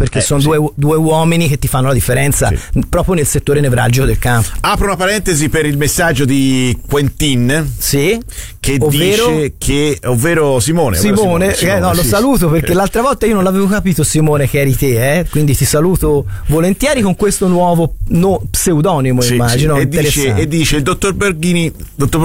perché sono due uomini che ti fanno la differenza proprio nel settore nevralgico del campo. Apro una parentesi per il messaggio di Quentin, che dice che, ovvero Simone, lo saluto, perché l'altra volta io non l'avevo capito, Simone, che eri te, quindi ti saluto volentieri con questo nuovo pseudonimo, immagino. E dice il dottor Borghini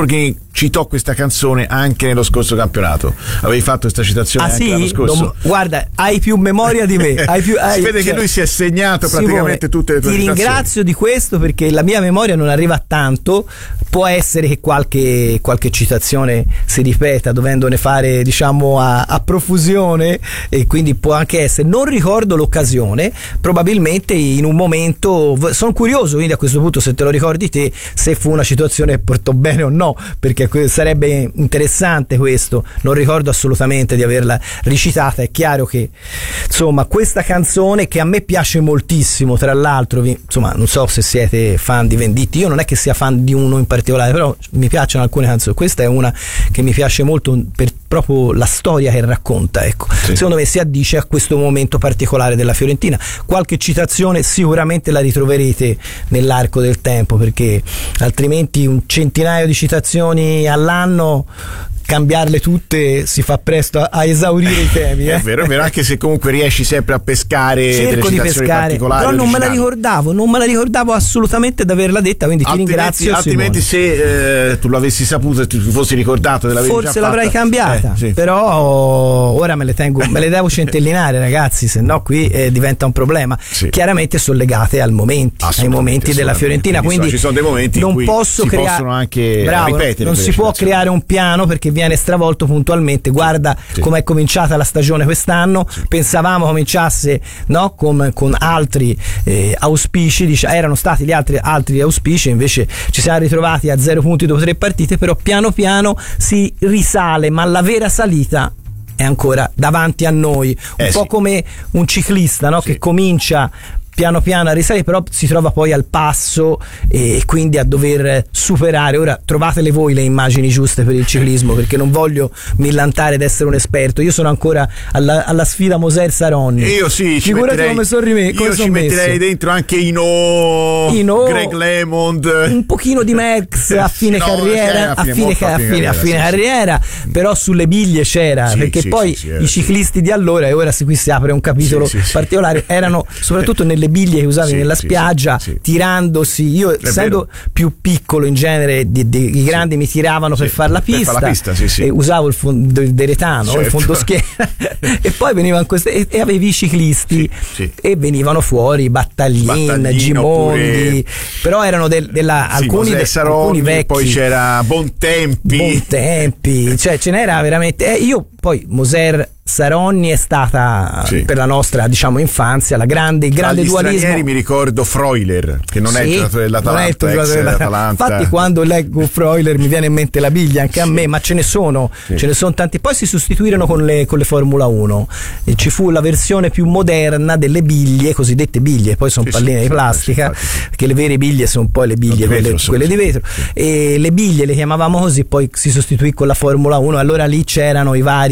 citò questa canzone anche nello scorso campionato. Avevi fatto questa citazione anche l'anno scorso. Guarda, hai più memoria di me. Si vede che lui si è segnato praticamente tutte le tue citazioni. Ti ringrazio di questo, perché la mia memoria non arriva a tanto. Può essere che qualche citazione si ripeta, dovendone fare, diciamo, a profusione, e quindi può anche essere. Non ricordo l'occasione, probabilmente in un momento. Sono curioso, quindi a questo punto, se te lo ricordi te, se fu una situazione che portò bene o no, perché sarebbe interessante questo. Non ricordo assolutamente di averla recitata. È chiaro che, insomma, questa canzone, che a me piace moltissimo, tra l'altro, insomma, non so se siete fan di Venditti, io non è che sia fan di uno in particolare, però mi piacciono alcune canzoni. Questa è una che mi piace molto per proprio la storia che racconta, secondo me si addice a questo momento particolare della Fiorentina. Qualche citazione sicuramente la ritroverete nell'arco del tempo, perché altrimenti un centinaio di citazioni all'anno, cambiarle tutte si fa presto a esaurire i temi. È vero, anche se comunque riesci sempre a pescare. Cerco di pescare, però non me la ricordavo assolutamente di averla detta, quindi ti ringrazio. Altrimenti, se tu l'avessi saputo e ti fossi ricordato dell'avevi forse già l'avrei cambiata, però ora me le devo centellinare, ragazzi, se no qui diventa un problema. Chiaramente sono legate ai momenti della Fiorentina, quindi ci sono dei momenti non in cui posso si possono anche ripetere. Non si può creare un piano, perché viene stravolto puntualmente. Guarda come è cominciata la stagione quest'anno. Pensavamo cominciasse con altri auspici, erano stati gli altri auspici, invece ci siamo ritrovati a 0 punti dopo 3 partite. Però piano piano si risale, ma la vera salita è ancora davanti a noi, un po' come un ciclista, che comincia piano piano a risalire, però si trova poi al passo e quindi a dover superare. Ora trovatele voi le immagini giuste per il ciclismo, perché non voglio millantare ed essere un esperto. Io sono ancora alla sfida Moser-Saronni. Io figurati come sono io ci metterei dentro anche Ino, Greg LeMond, un pochino di Max a fine carriera, a fine carriera, però sulle biglie c'era, perché poi i ciclisti di allora, e ora qui si apre un capitolo particolare, erano soprattutto nelle biglie che usavi nella spiaggia, tirandosi. Io, essendo più piccolo, in genere i grandi mi tiravano per fare la pista, e usavo il deretano, il fondoschiena, e poi venivano e avevi i ciclisti e venivano fuori Battaglin, Gimondi, però erano alcuni vecchi. Poi c'era Bontempi, cioè ce n'era veramente. Io poi Moser-Saronni è stata per la nostra, diciamo, infanzia, il grande dualismo. Mi ricordo Freuler, che non è il giocatore dell'Atalanta. Infatti quando leggo Freuler mi viene in mente la biglia, anche a me, ma ce ne sono tanti. Poi si sostituirono con le Formula 1 e ci fu la versione più moderna delle biglie, cosiddette biglie, poi sono palline di plastica, perché le vere biglie sono poi le biglie, quelle di vetro, e le biglie le chiamavamo così. Poi si sostituì con la Formula 1, allora lì c'erano i vari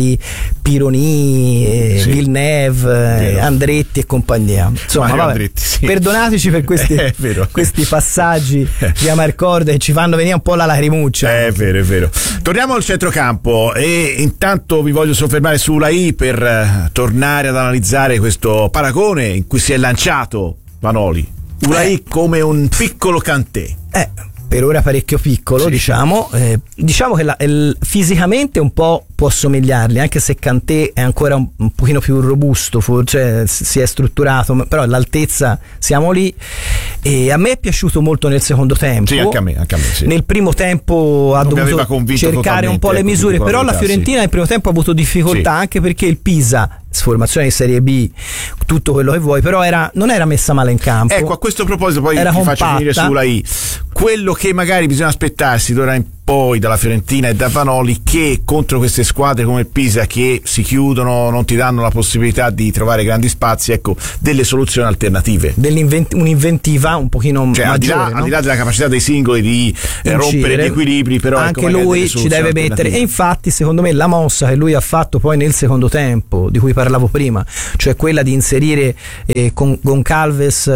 Pironi, Villeneuve, Andretti e compagnia. Insomma, perdonateci per questi passaggi di Amarcord che ci fanno venire un po' la lacrimuccia. È vero. Torniamo al centrocampo, e intanto vi voglio soffermare su Ulai per tornare ad analizzare questo paragone in cui si è lanciato Vanoli. Ulai come un piccolo Kanté. Per ora parecchio piccolo, diciamo che fisicamente un po' può somigliargli, anche se Kanté è ancora un pochino più robusto, forse si è strutturato, però all'altezza siamo lì. E a me è piaciuto molto nel secondo tempo. Anche a me. Nel primo tempo ha dovuto cercare un po' le misure, però la Fiorentina nel primo tempo ha avuto difficoltà, anche perché il Pisa, formazione di Serie B, tutto quello che vuoi, però non era messa male in campo. Ecco, a questo proposito poi ti faccio finire su Ulai. Quello che magari bisogna aspettarsi d'ora in poi dalla Fiorentina e da Vanoli, che contro queste squadre come il Pisa che si chiudono, non ti danno la possibilità di trovare grandi spazi, ecco, delle soluzioni alternative, un'inventiva un pochino maggiore, al di là della capacità dei singoli di rompere gli equilibri, però anche lui ci deve mettere, e infatti secondo me la mossa che lui ha fatto poi nel secondo tempo, di cui parlavo prima, cioè quella di inserire con Goncalves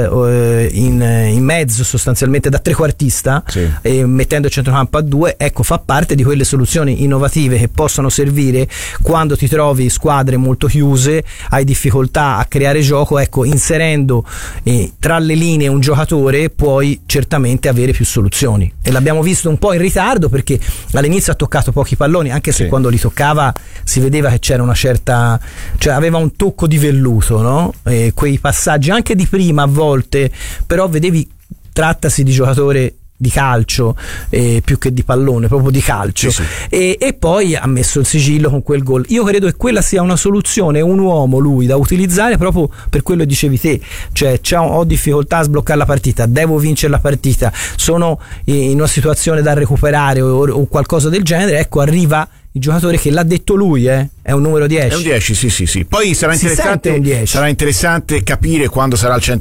in mezzo sostanzialmente da trequartista, mettendo il centrocampo a 2, ecco, fa parte di quelle soluzioni innovative che possono servire quando ti trovi squadre molto chiuse, hai difficoltà a creare gioco, ecco, inserendo tra le linee un giocatore puoi certamente avere più soluzioni, e l'abbiamo visto un po' in ritardo perché all'inizio ha toccato pochi palloni, anche se quando li toccava si vedeva che c'era una certa, cioè aveva un tocco di velluto, no? Quei passaggi anche di prima a volte, però vedevi, trattasi di giocatore di calcio più che di pallone, proprio di calcio, e poi ha messo il sigillo con quel gol. Io credo che quella sia una soluzione, un uomo lui da utilizzare proprio per quello che dicevi te, cioè ho difficoltà a sbloccare la partita, devo vincere la partita, sono in una situazione da recuperare o qualcosa del genere, ecco, arriva il giocatore che l'ha detto lui, è un numero 10. È un 10, sì. Poi sarà interessante capire quando sarà al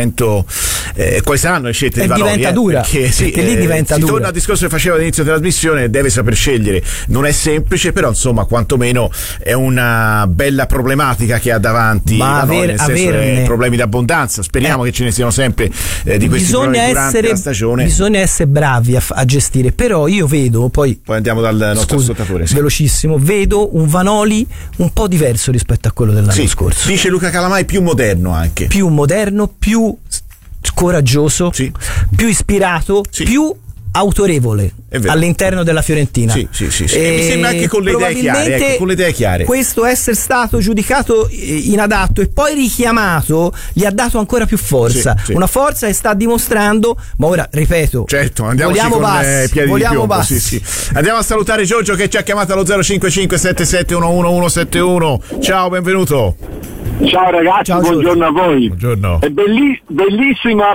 100% quali saranno le scelte di Vanoli. Diventa dura, perché lì diventa si dura. Torna al discorso che faceva all'inizio della trasmissione, deve saper scegliere. Non è semplice, però insomma, quantomeno è una bella problematica che ha davanti Vanoli, nel senso problemi d'abbondanza. Speriamo che ce ne siano sempre di questi problemi durante la stagione. Bisogna essere bravi a gestire, però io vedo poi andiamo dal nostro ascoltatore. Velocissimo, vedo un Vanoli un po' diverso rispetto a quello dell'anno scorso. Dice Luca Calamai, più moderno anche. Più moderno, più coraggioso, più ispirato, più autorevole all'interno della Fiorentina. Sì. E mi sembra anche con le idee chiare. Questo essere stato giudicato inadatto e poi richiamato gli ha dato ancora più forza. Una forza che sta dimostrando, ma ora ripeto, andiamoci con piedi di piombo. Andiamo a salutare Giorgio che ci ha chiamato allo 055 77 11 171. Ciao, benvenuto. Ciao ragazzi, ciao, buongiorno a voi. Buongiorno. È bellissima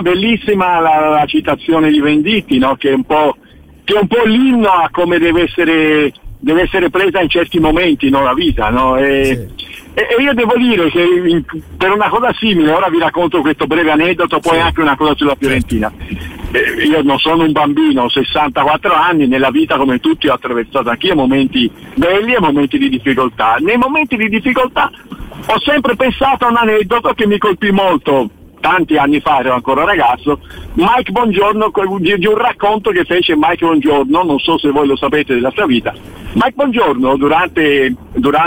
la citazione di Venditti, no? Che è un po' l'inno a come deve essere presa in certi momenti, no? La vita, no? E io devo dire che per una cosa simile, ora vi racconto questo breve aneddoto, poi anche una cosa sulla Fiorentina. Io non sono un bambino, ho 64 anni, nella vita come tutti ho attraversato anch'io momenti belli e momenti di difficoltà. Nei momenti di difficoltà ho sempre pensato a un aneddoto che mi colpì molto, tanti anni fa, ero ancora ragazzo, Mike Bongiorno, di un racconto che fece Mike Bongiorno, non so se voi lo sapete della sua vita. Mike Bongiorno durante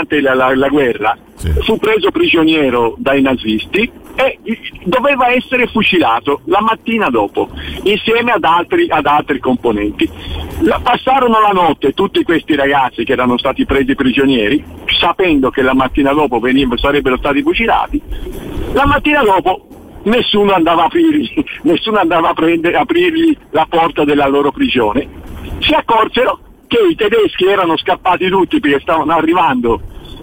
la guerra fu preso prigioniero dai nazisti e doveva essere fucilato la mattina dopo, insieme ad altri componenti. Passarono la notte tutti questi ragazzi che erano stati presi prigionieri, sapendo che la mattina dopo sarebbero stati fucilati. La mattina dopo nessuno andava a aprirgli la porta della loro prigione. Si accorsero che i tedeschi erano scappati tutti perché stavano arrivando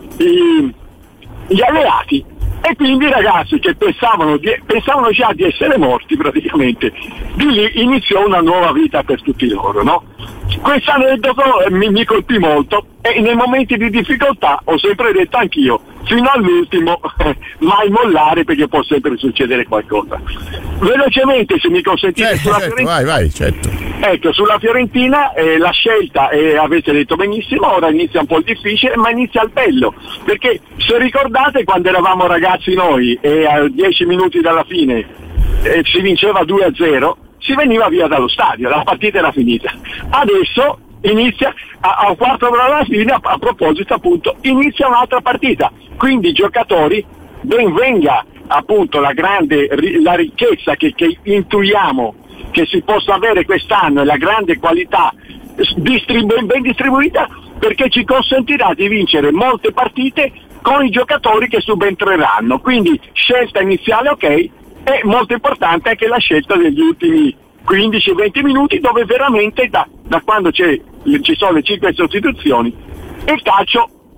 gli alleati, e quindi i ragazzi che pensavano già di essere morti praticamente, di lì iniziò una nuova vita per tutti loro, no? Questo aneddoto mi colpì molto, e nei momenti di difficoltà ho sempre detto anch'io, fino all'ultimo mai mollare, perché può sempre succedere qualcosa. Velocemente, se mi consentite, sulla Fiorentina. Vai, certo. Ecco, sulla Fiorentina la scelta, avete detto benissimo, ora inizia un po' il difficile, ma inizia il bello, perché se ricordate quando eravamo ragazzi noi e a 10 minuti dalla fine si vinceva 2-0, si veniva via dallo stadio, la partita era finita. Adesso inizia a un quarto d'ora dalla fine, a proposito appunto, inizia un'altra partita, quindi i giocatori, ben venga appunto la ricchezza che intuiamo che si possa avere quest'anno, e la grande qualità ben distribuita, perché ci consentirà di vincere molte partite con i giocatori che subentreranno. Quindi scelta iniziale ok, e molto importante anche la scelta degli ultimi 15-20 minuti, dove veramente da quando ci sono le 5 sostituzioni il calcio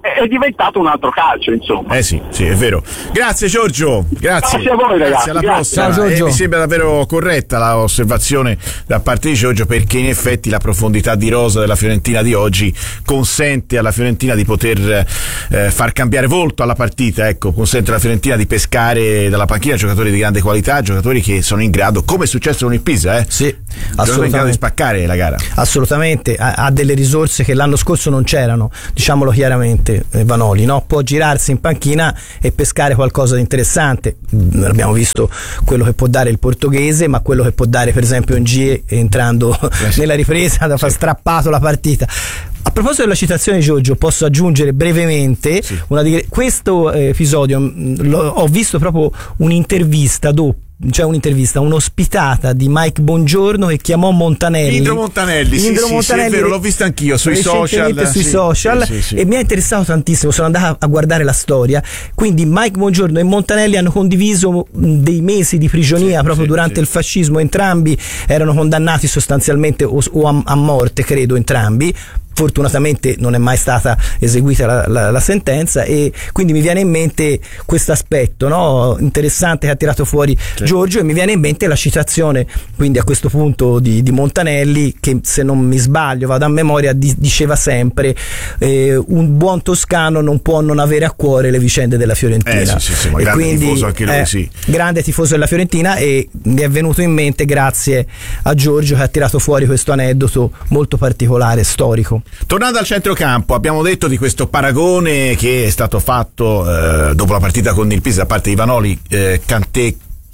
è diventato un altro calcio, insomma. Sì, è vero. Grazie Giorgio, grazie a voi ragazzi, alla grazie. prossima. Ciao, Giorgio. Mi sembra davvero corretta l'osservazione da parte di Giorgio, perché in effetti la profondità di rosa della Fiorentina di oggi consente alla Fiorentina di poter far cambiare volto alla partita, ecco, consente alla Fiorentina di pescare dalla panchina giocatori di grande qualità, giocatori che sono in grado, come è successo con il Pisa, Sì, sono in grado di spaccare la gara. Assolutamente, ha delle risorse che l'anno scorso non c'erano, diciamolo chiaramente, Vanoli, no? Può girarsi in panchina e pescare qualcosa di interessante. Abbiamo visto quello che può dare il portoghese, ma quello che può dare per esempio Ngie entrando nella ripresa da far strappato la partita. A proposito della citazione di Giorgio, posso aggiungere brevemente questo episodio. Ho visto proprio un'intervista un'ospitata di Mike Bongiorno che chiamò Montanelli. Indro Montanelli, sì, è vero, l'ho visto anch'io sui social. Sì. E mi ha interessato tantissimo, sono andato a guardare la storia. Quindi Mike Bongiorno e Montanelli hanno condiviso dei mesi di prigionia durante il fascismo, entrambi erano condannati sostanzialmente o a morte, credo entrambi. Fortunatamente non è mai stata eseguita la sentenza, e quindi mi viene in mente questo aspetto, no? Interessante che ha tirato fuori Giorgio, e mi viene in mente la citazione quindi a questo punto di Montanelli, che se non mi sbaglio, vado a memoria, diceva sempre un buon toscano non può non avere a cuore le vicende della Fiorentina. Ma grande quindi, tifoso anche lui, grande tifoso della Fiorentina, e mi è venuto in mente grazie a Giorgio che ha tirato fuori questo aneddoto molto particolare, storico. Tornando al centrocampo, abbiamo detto di questo paragone che è stato fatto dopo la partita con il Pisa da parte di Vanoli, Kanté,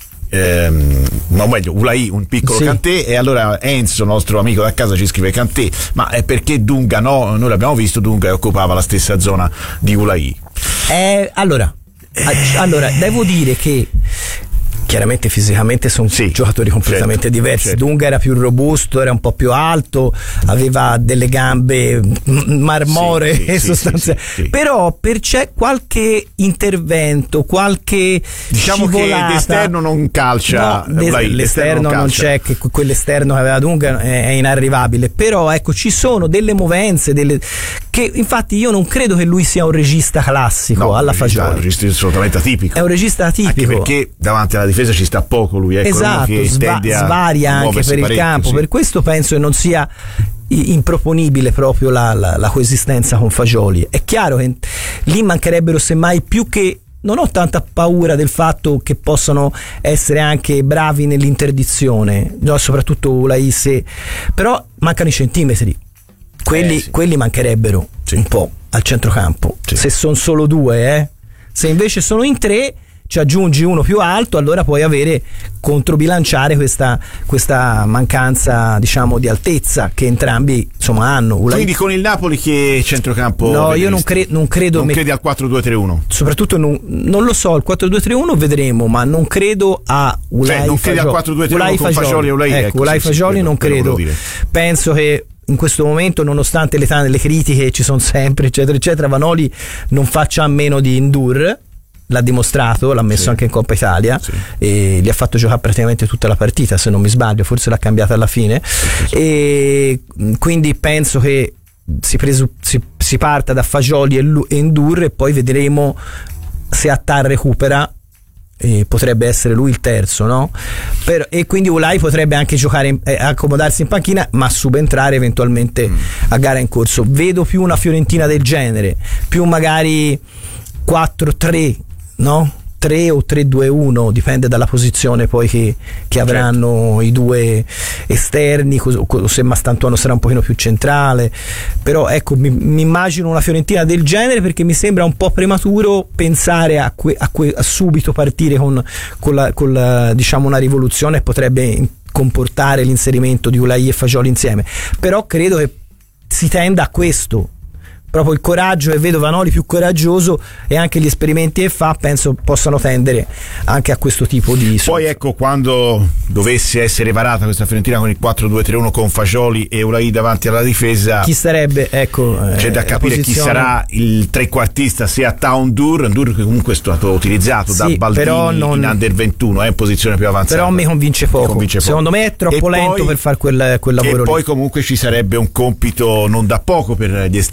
no, meglio Ulai, un piccolo Kanté, e allora Enzo, nostro amico da casa, ci scrive Kanté, ma è perché Dunga no? Noi l'abbiamo visto, Dunga occupava la stessa zona di Ulai. Allora, devo dire che chiaramente fisicamente sono giocatori completamente diversi. Certo. Dunga era più robusto, era un po' più alto, aveva delle gambe marmoree sostanzialmente. Sì. Però c'è qualche intervento, qualche scivolata. Che l'esterno non calcia, l'esterno non c'è, che quell'esterno che aveva Dunga è inarrivabile. Però ecco, ci sono delle movenze, che infatti io non credo che lui sia un regista classico alla Fagioli. È un regista assolutamente atipico. È un regista atipico. Anche perché davanti alla difesa ci sta poco lui, ecco, esatto, che svaria anche per il campo, per questo penso che non sia improponibile proprio la coesistenza con Fagioli. È chiaro che lì mancherebbero semmai più che, non ho tanta paura del fatto che possano essere anche bravi nell'interdizione, no, soprattutto Ulaisse, però mancano i centimetri, quelli mancherebbero un po' al centrocampo, se sono solo due, se invece sono in tre ci aggiungi uno più alto, allora puoi controbilanciare questa mancanza, diciamo, di altezza che entrambi hanno. Quindi con il Napoli che centrocampo? No, io non credo. Non credi al 4-2-3-1? Soprattutto non lo so, il 4-2-3-1 vedremo, ma non credo a Ulai. Non credi al 4-2-3-1 con Fagioli e Ulai? Ulai Fagioli non credo. Penso che in questo momento, nonostante le critiche ci sono sempre, eccetera, eccetera, Vanoli non faccia a meno di Ndour. L'ha dimostrato, l'ha messo anche in Coppa Italia e gli ha fatto giocare praticamente tutta la partita, se non mi sbaglio, forse l'ha cambiata alla fine. E quindi penso che si parta da Fagioli e Ndour, e poi vedremo se Attar recupera, potrebbe essere lui il terzo, no? E quindi Ulai potrebbe anche giocare, accomodarsi in panchina, ma subentrare eventualmente a gara in corso. Vedo più una Fiorentina del genere, più magari 4-3, no? 3 o 3-2-1, dipende dalla posizione poi che avranno i due esterni, se Mastantuono sarà un pochino più centrale. Però ecco, mi immagino una Fiorentina del genere, perché mi sembra un po' prematuro pensare a subito partire con diciamo una rivoluzione, potrebbe comportare l'inserimento di Ulai e Fagioli insieme, però credo che si tenda a questo. Proprio il coraggio, e vedo Vanoli più coraggioso, e anche gli esperimenti che fa penso possano tendere anche a questo tipo di Poi ecco, quando dovesse essere varata questa Fiorentina con il 4-2-3-1 con Fagioli e Ulai davanti alla difesa, chi sarebbe, c'è da capire chi sarà il trequartista, sia Ndour che comunque è stato utilizzato da Baldini in Under 21, in posizione più avanzata, però mi convince poco. Secondo me è troppo lento per fare quel lavoro e poi lì. Comunque ci sarebbe un compito non da poco per gli esterni, perché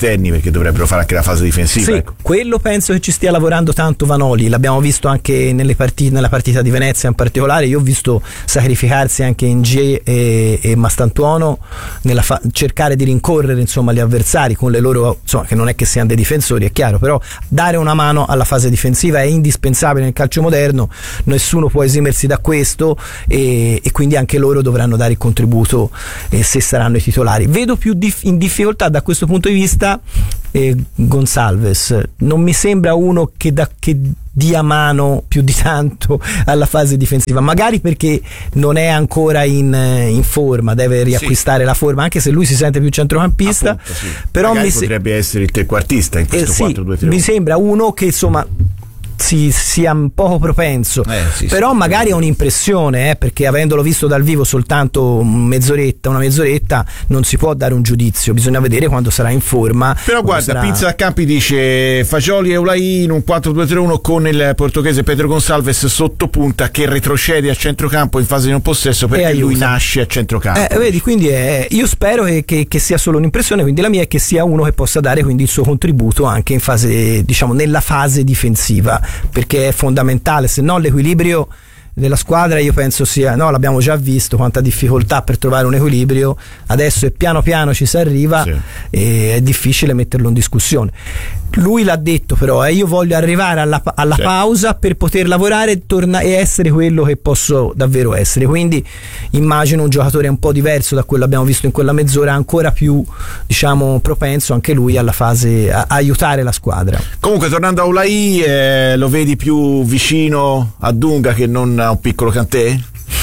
che dovrebbero fare anche la fase difensiva. Sì, ecco. quello penso che ci stia lavorando tanto Vanoli, l'abbiamo visto anche nella partita di Venezia in particolare. Io ho visto sacrificarsi anche Ngie e Mastantuono cercare di rincorrere insomma gli avversari con le loro, insomma, che non è che siano dei difensori, è chiaro, però dare una mano alla fase difensiva è indispensabile nel calcio moderno, nessuno può esimersi da questo, e quindi anche loro dovranno dare il contributo se saranno i titolari. Vedo più in difficoltà da questo punto di vista Gonçalves, non mi sembra uno che dia mano più di tanto alla fase difensiva, magari perché non è ancora in forma, deve riacquistare la forma, anche se lui si sente più centrocampista. Appunto, sì. Però potrebbe essere il trequartista in questo 4-2-3-1. Mi sembra uno che insomma sia un poco propenso, però magari è un'impressione, perché avendolo visto dal vivo soltanto una mezz'oretta non si può dare un giudizio, bisogna vedere quando sarà in forma. Però guarda, Pizza a Campi dice Fagioli e Ulai in un 4-2-3-1 con il portoghese Pedro Gonçalves sotto punta che retrocede a centrocampo in fase di non possesso perché lui nasce a centrocampo. Vedi, quindi io spero che sia solo un'impressione, quindi la mia è che sia uno che possa dare quindi il suo contributo anche in fase, diciamo, nella fase difensiva, perché è fondamentale, se no l'equilibrio della squadra io penso sia, no, l'abbiamo già visto quanta difficoltà per trovare un equilibrio, adesso è piano piano ci si arriva, e è difficile metterlo in discussione. Lui l'ha detto però, io voglio arrivare alla pausa per poter lavorare e essere quello che posso davvero essere, quindi immagino un giocatore un po' diverso da quello che abbiamo visto in quella mezz'ora, ancora più, diciamo, propenso anche lui alla fase a aiutare la squadra. Comunque, tornando a Ulai, lo vedi più vicino a Dunga che non a un piccolo Kanté?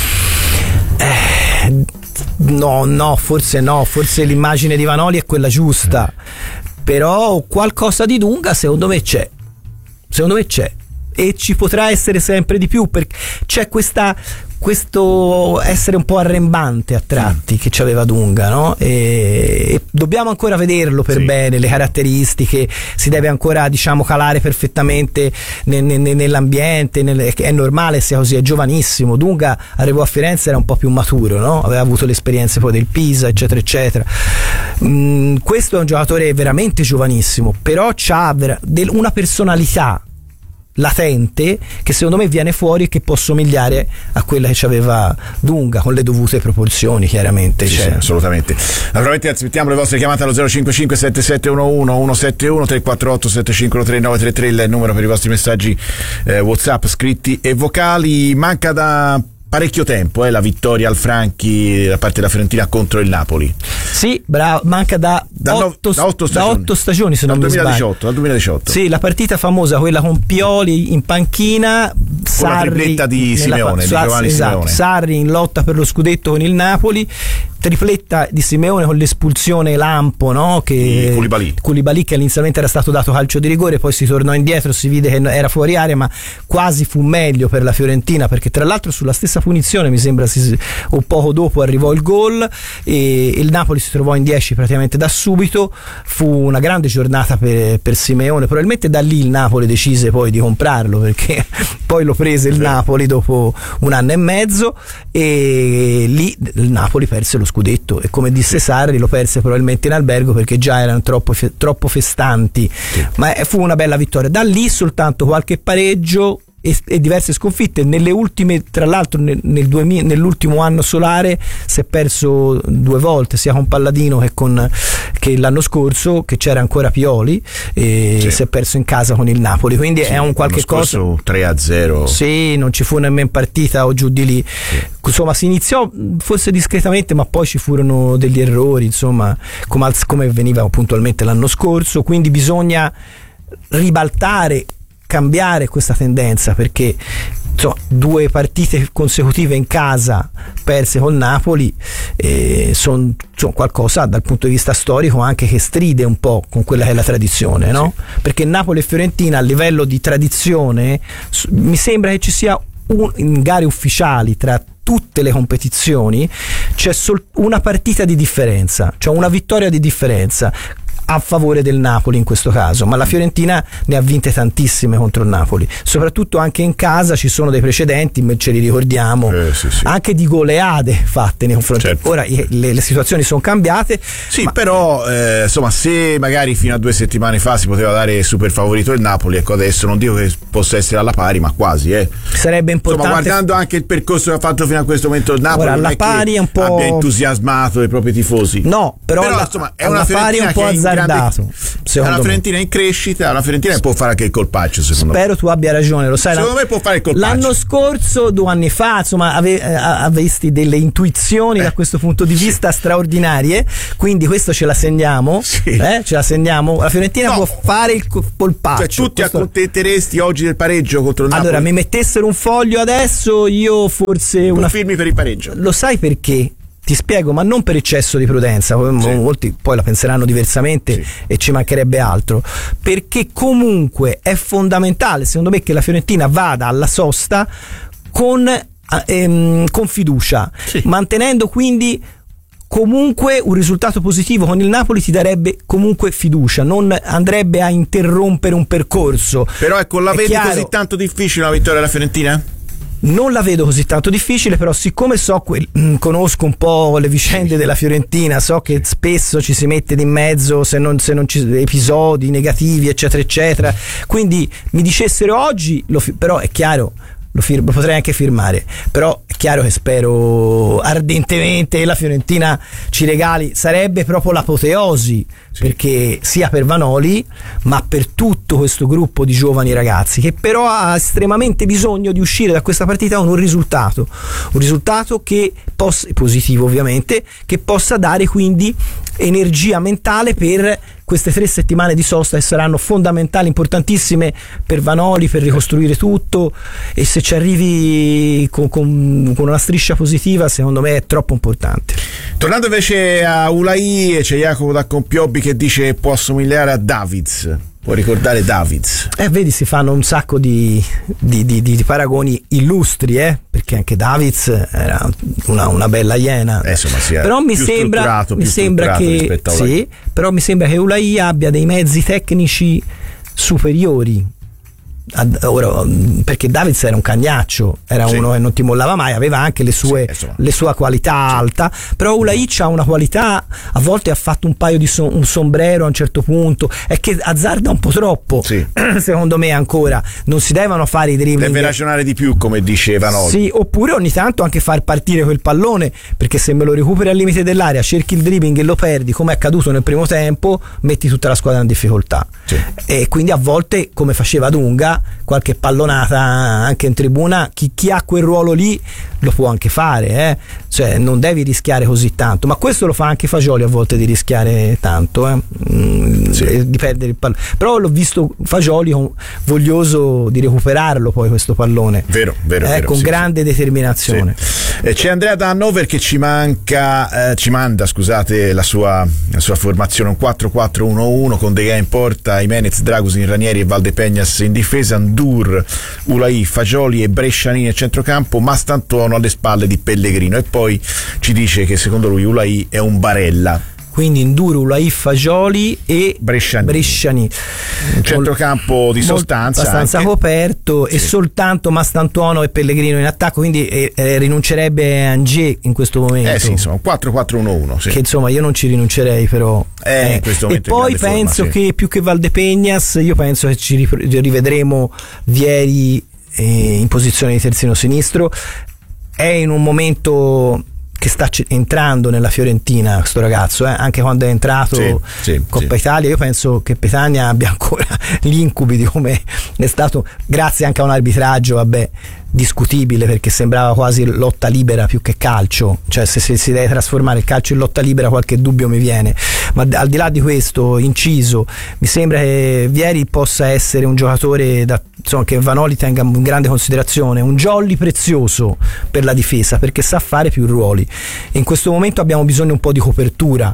Forse l'immagine di Vanoli è quella giusta, però qualcosa di Dunga secondo me c'è, e ci potrà essere sempre di più, perché c'è questo essere un po' arrembante a tratti che c'aveva Dunga, no? E dobbiamo ancora vederlo per bene, le caratteristiche, si deve ancora, diciamo, calare perfettamente nell'ambiente, è normale sia così, è giovanissimo. Dunga arrivò a Firenze, era un po' più maturo, no? Aveva avuto le esperienze poi del Pisa, eccetera eccetera. Questo è un giocatore veramente giovanissimo, però c'ha una personalità latente che secondo me viene fuori e che può somigliare a quella che aveva Dunga, con le dovute proporzioni, chiaramente. Sì, assolutamente. Naturalmente aspettiamo le vostre chiamate allo 055 7711 171 348 7513 933, il numero per i vostri messaggi WhatsApp scritti e vocali. Manca da parecchio tempo la vittoria al Franchi da parte della Fiorentina contro il Napoli. Sì, bravo, manca da 8 stagioni se non mi sbaglio. Dal 2018. Sì, la partita famosa, quella con Pioli in panchina, con la tripletta di Simeone, di Giovanni Simeone. Sarri in lotta per lo scudetto con il Napoli, tripletta di Simeone con l'espulsione lampo, no? Che Koulibaly, che inizialmente era stato dato calcio di rigore, poi si tornò indietro, si vide che era fuori area, ma quasi fu meglio per la Fiorentina, perché tra l'altro sulla stessa punizione, mi sembra, o poco dopo arrivò il gol e il Napoli si trovò in 10 praticamente da subito. Fu una grande giornata per Simeone, probabilmente da lì il Napoli decise poi di comprarlo, perché poi lo prese il Napoli dopo un anno e mezzo, e lì il Napoli perse lo scudetto, e come disse Sarri lo perse probabilmente in albergo perché già erano troppo festanti, ma fu una bella vittoria. Da lì soltanto qualche pareggio e diverse sconfitte. Nelle ultime, tra l'altro nell'ultimo anno solare si è perso 2 volte, sia con Palladino che l'anno scorso, che c'era ancora Pioli, e si è perso in casa con il Napoli, quindi è un qualche cosa. 3-0. Sì, non ci fu nemmeno partita o giù di lì. Insomma, si iniziò forse discretamente, ma poi ci furono degli errori, insomma, come veniva puntualmente l'anno scorso, quindi bisogna ribaltare, cambiare questa tendenza, perché 2 partite consecutive in casa perse col Napoli sono qualcosa dal punto di vista storico anche che stride un po' con quella che è la tradizione, no? Perché Napoli e Fiorentina a livello di tradizione mi sembra che ci sia in gare ufficiali tra tutte le competizioni c'è una partita di differenza, cioè una vittoria di differenza. a favore del Napoli in questo caso, ma la Fiorentina ne ha vinte tantissime contro il Napoli, soprattutto anche in casa ci sono dei precedenti, ce li ricordiamo, sì. anche di goleade fatte nei confronti. Certo. Ora le situazioni sono cambiate. Sì, però insomma, se magari fino a 2 settimane fa si poteva dare super favorito il Napoli, ecco, adesso non dico che possa essere alla pari, ma quasi. Sarebbe importante. Insomma, guardando anche il percorso che ha fatto fino a questo momento il Napoli, ora, non alla è pari che è un po' abbia entusiasmato i propri tifosi. No, però insomma, è una pari un po' azzardato. È una Fiorentina in crescita, una Fiorentina che può fare anche il colpaccio, secondo me. Spero tu abbia ragione, lo sai. Secondo me può fare il colpaccio. L'anno scorso, 2 anni fa, insomma, avesti delle intuizioni da questo punto di vista straordinarie, quindi questo ce la segniamo. Sì. Ce la segniamo. La Fiorentina può fare il colpaccio. Cioè, tu ti accontenteresti oggi del pareggio contro il Napoli? Allora, mi mettessero un foglio adesso, io forse una firmi per il pareggio. Lo sai perché? Ti spiego, ma non per eccesso di prudenza, molti poi la penseranno diversamente e ci mancherebbe altro, perché comunque è fondamentale secondo me che la Fiorentina vada alla sosta con fiducia, mantenendo quindi comunque un risultato positivo con il Napoli ti darebbe comunque fiducia, non andrebbe a interrompere un percorso. Però ecco, la vedi così tanto difficile la vittoria della Fiorentina? Non la vedo così tanto difficile, però siccome conosco un po' le vicende della Fiorentina, so che spesso ci si mette di mezzo se non ci episodi negativi eccetera eccetera, quindi mi dicessero oggi però è chiaro, lo potrei anche firmare, però è chiaro che spero ardentemente che la Fiorentina ci regali, sarebbe proprio l'apoteosi, perché sia per Vanoli ma per tutto questo gruppo di giovani ragazzi che però ha estremamente bisogno di uscire da questa partita con un risultato che possa, positivo ovviamente, che possa dare quindi energia mentale per queste 3 settimane di sosta che saranno fondamentali, importantissime per Vanoli, per ricostruire tutto, e se ci arrivi con una striscia positiva secondo me è troppo importante. Tornando invece a Ulai, c'è Jacopo da Compiobbi che dice può assomigliare a Davids. Può ricordare Davids. Vedi, si fanno un sacco di paragoni illustri, perché anche Davids era una bella iena. Insomma, però mi sembra che Ulai abbia dei mezzi tecnici superiori. Ora, perché Davids era un cagnaccio, era uno che non ti mollava mai, aveva anche le sue qualità alta, però Ulai ha una qualità, a volte ha fatto un paio di un sombrero a un certo punto, è che azzarda un po' troppo, secondo me ancora non si devono fare i dribbling, deve ragionare di più, come diceva Vanoli, oppure ogni tanto anche far partire quel pallone, perché se me lo recuperi al limite dell'area, cerchi il dribbling e lo perdi come è accaduto nel primo tempo, metti tutta la squadra in difficoltà, e quindi a volte, come faceva Dunga, qualche pallonata anche in tribuna, chi ha quel ruolo lì lo può anche fare, cioè non devi rischiare così tanto, ma questo lo fa anche Fagioli a volte, di rischiare tanto, di perdere il pallone, però l'ho visto Fagioli voglioso di recuperarlo poi questo pallone, vero, con grande determinazione. C'è Andrea da Hannover che ci manda la sua formazione, un 4-4-1-1 con De Gea in porta, Jimenez, Dragusin, Ranieri e Valdepeñas in difesa, Ndur, Ulai, Fagioli e Bresciani a centrocampo, Mastantuono alle spalle di Pellegrino, e poi ci dice che secondo lui Ulai è un Barella. Quindi Ndur, Ulai, Fagioli e Bresciani. Un centrocampo di sostanza abbastanza coperto, e soltanto Mastantuono e Pellegrino in attacco, quindi rinuncerebbe Angier in questo momento. Insomma, 4-4-1-1, che insomma io non ci rinuncerei, però in questo momento, e poi penso che più che Valdepeñas, io penso che ci rivedremo Vieri in posizione di terzino sinistro. È in un momento che sta entrando nella Fiorentina questo ragazzo, anche quando è entrato Coppa Italia, io penso che Petagna abbia ancora gli incubi di come è stato, grazie anche a un arbitraggio discutibile, perché sembrava quasi lotta libera più che calcio, cioè se si deve trasformare il calcio in lotta libera qualche dubbio mi viene, ma al di là di questo inciso, mi sembra che Vieri possa essere un giocatore che Vanoli tenga in grande considerazione, un jolly prezioso per la difesa, perché sa fare più ruoli, e in questo momento abbiamo bisogno un po' di copertura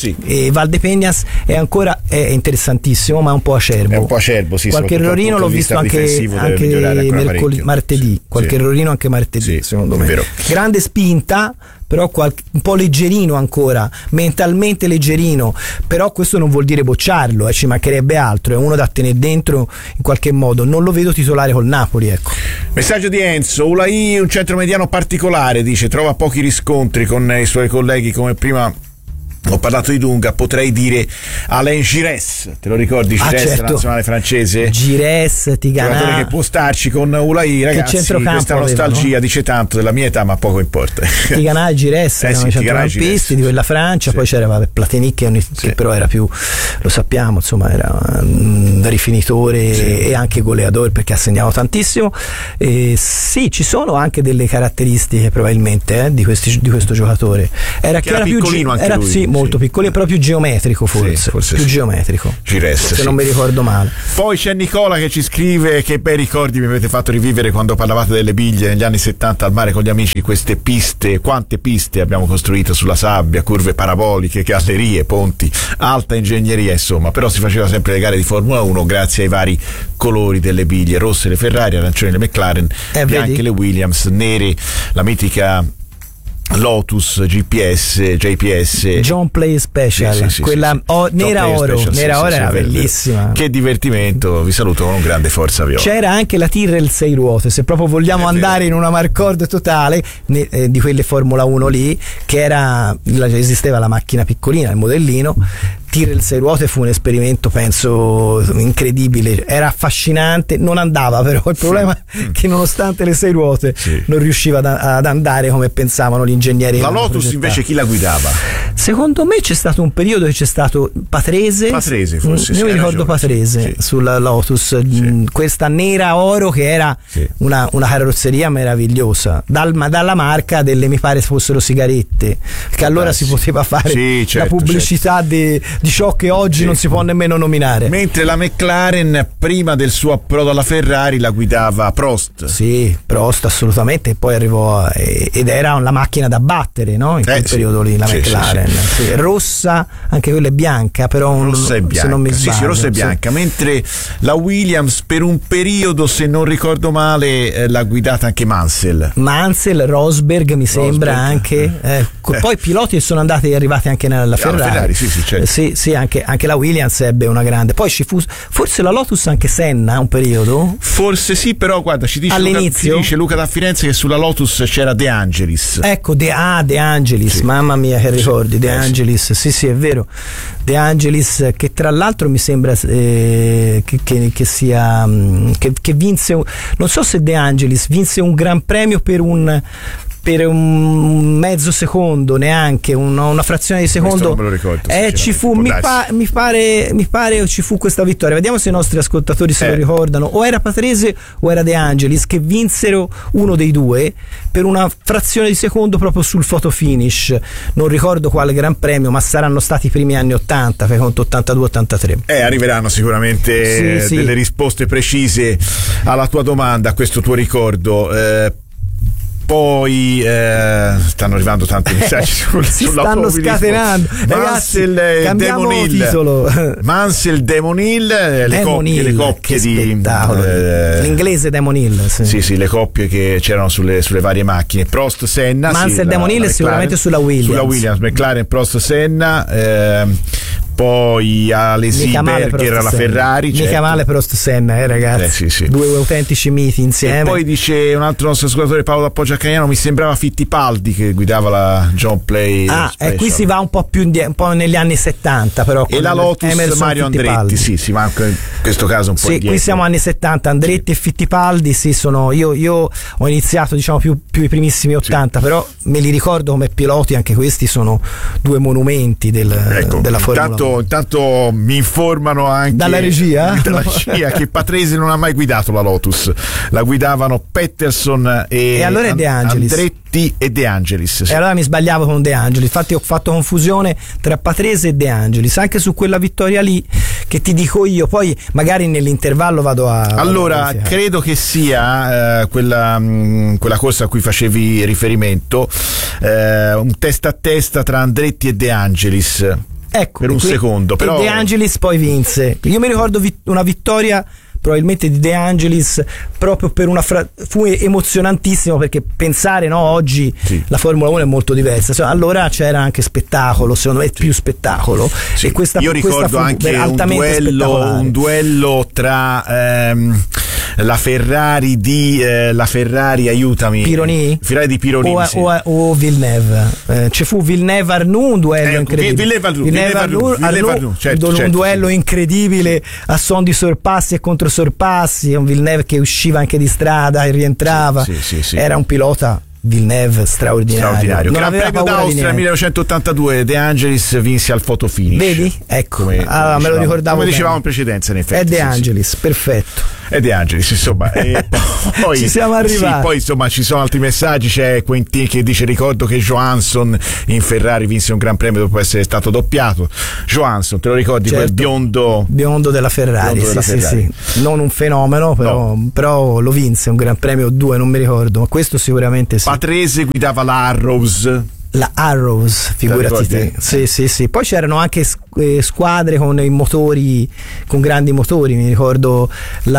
Sì. E Valdepeñas è interessantissimo, ma è un po' acerbo. È un po' acerbo, sì. Qualche errorino l'ho visto anche martedì. Qualche errorino anche martedì, secondo me. Grande spinta, però un po' leggerino ancora, mentalmente leggerino, però questo non vuol dire bocciarlo, ci mancherebbe altro, è uno da tenere dentro in qualche modo. Non lo vedo titolare col Napoli, ecco. Messaggio di Enzo: Ulai, un centromediano particolare, dice, trova pochi riscontri con i suoi colleghi, come prima ho parlato di Dunga, potrei dire Alain Giresse, te lo ricordi? Giresse, certo. La nazionale francese, Giresse, Tigana, giocatore che può starci con Ulai, ragazzi. Questa nostalgia avevano, dice tanto della mia età, ma poco importa. Tigana e Giresse erano i centrocampisti di quella Francia, poi c'era Platinic che però era più, lo sappiamo, insomma, era un rifinitore e anche goleador, perché ha segnato tantissimo. Sì, ci sono anche delle caratteristiche probabilmente di questo giocatore. Era piccolino anche era, lui. Sì, molto piccolo, però più geometrico forse più geometrico, Giresse, se non mi ricordo male. Poi c'è Nicola che ci scrive: che bei ricordi mi avete fatto rivivere quando parlavate delle biglie negli anni 70 al mare con gli amici. Queste piste, quante piste abbiamo costruito sulla sabbia, curve paraboliche, gallerie, ponti, alta ingegneria, insomma. Però si faceva sempre le gare di Formula 1 grazie ai vari colori delle biglie: rosse le Ferrari, arancioni le McLaren, bianche le Williams, nere la mitica Lotus, JPS, John Play Special, quella nera oro era bellissima. Che divertimento, vi saluto con un grande Forza Viola. C'era anche la Tyrrell 6 ruote, se proprio vogliamo andare in una marcord totale di quelle Formula 1 lì, che esisteva la macchina piccolina, il modellino. Tyrrell 6 ruote fu un esperimento, penso, incredibile, era affascinante, non andava però, il problema è che nonostante le 6 ruote non riusciva ad andare come pensavano gli ingegneri. La Lotus invece chi la guidava? Secondo me c'è stato un periodo che c'è stato Patrese forse, io mi ricordo Patrese sulla Lotus, questa nera oro che era una carrozzeria meravigliosa, dalla marca delle, mi pare fossero sigarette, che allora si poteva fare la pubblicità di ciò che oggi non si può nemmeno nominare. Mentre la McLaren prima del suo approdo alla Ferrari la guidava Prost. Sì, Prost assolutamente, e poi arrivò ed era la macchina da battere, no? In quel periodo lì la McLaren. Rossa, anche quella è bianca, però rossa e bianca. Se non mi sbaglio, sì, rossa e bianca, mentre la Williams per un periodo, se non ricordo male, l'ha guidata anche Mansell, Rosberg mi sembra anche. Poi piloti sono arrivati anche nella Ferrari. Certo. Sì, anche la Williams ebbe una grande. Poi ci fu forse la Lotus anche Senna un periodo? Forse sì, però guarda, ci dice Luca da Firenze che sulla Lotus c'era De Angelis. Ecco, De Angelis, mamma mia che ricordi, De Angelis, sì, è vero. De Angelis, che tra l'altro mi sembra che vinse, non so se De Angelis vinse un gran premio per un mezzo secondo, neanche una frazione di secondo. Non me lo ricordo, ci fu, mi pare ci fu questa vittoria. Vediamo se i nostri ascoltatori se lo ricordano. O era Patrese o era De Angelis che vinsero, uno dei due, per una frazione di secondo proprio sul photo finish. Non ricordo quale gran premio, ma saranno stati i primi anni 80, fai conto 82-83. Arriveranno sicuramente delle risposte precise alla tua domanda, a questo tuo ricordo. Poi stanno arrivando tanti messaggi si stanno scatenando. Mansell, cambiamo titolo. Mansell, Damon Hill, le coppie di l'inglese Damon Hill. Sì, le coppie che c'erano sulle varie macchine. Prost, Senna. Mansell, Damon Hill sicuramente sulla Williams. McLaren, Prost, Senna. Poi Alesi Berger alla Ferrari, mica male Prost Senna, ragazzi, due autentici miti insieme. E poi dice un altro nostro ascoltatore, Paolo da Poggiocagnano, mi sembrava Fittipaldi che guidava la John Play e qui si va un po' più un po' negli anni 70 però, e la Lotus Emerson Mario Andretti, si manca in questo caso un po' indietro. Qui siamo anni 70, Andretti e Fittipaldi sono io ho iniziato diciamo più i primissimi 80, però me li ricordo come piloti, anche questi sono due monumenti della Formula 1. Intanto mi informano anche dalla regia che Patrese non ha mai guidato la Lotus, la guidavano Peterson e allora è De Angelis. Andretti e De Angelis. E allora mi sbagliavo con De Angelis, infatti ho fatto confusione tra Patrese e De Angelis anche su quella vittoria lì, che ti dico io, poi magari nell'intervallo vado a credo che sia quella corsa a cui facevi riferimento, un testa a testa tra Andretti e De Angelis. Ecco, per un secondo, però De Angelis poi vinse. Io mi ricordo una vittoria probabilmente di De Angelis proprio per fu emozionantissimo, perché pensare, no, oggi la Formula 1 è molto diversa, allora c'era anche spettacolo, secondo me più spettacolo, e io ricordo anche un duello tra la Ferrari aiutami, Pironi? Ferrari di Pironi o Villeneuve, ci fu Villeneuve-Arnoux, un duello incredibile, un duello incredibile a suon di sorpassi e contro sorpassi, un Villeneuve che usciva anche di strada e rientrava, era un pilota Villeneuve straordinario. Gran Premio d'Austria 1982, De Angelis vinse al photo finish. Vedi? Ecco, me lo ricordavo. Come dicevamo in precedenza, in effetti. È De Angelis, perfetto. È De Angelis, insomma. E poi ci siamo arrivati. Poi insomma ci sono altri messaggi. C'è Quentin che dice: ricordo che Johansson in Ferrari vinse un Gran Premio dopo essere stato doppiato. Johansson, te lo ricordi? Certo. Quel biondo della Ferrari, sì. Non un fenomeno, però lo vinse un Gran Premio o due, non mi ricordo, ma questo sicuramente sì. Patrese guidava la Arrows, figurati te. Sì. Poi c'erano anche squadre con i motori, con grandi motori. Mi ricordo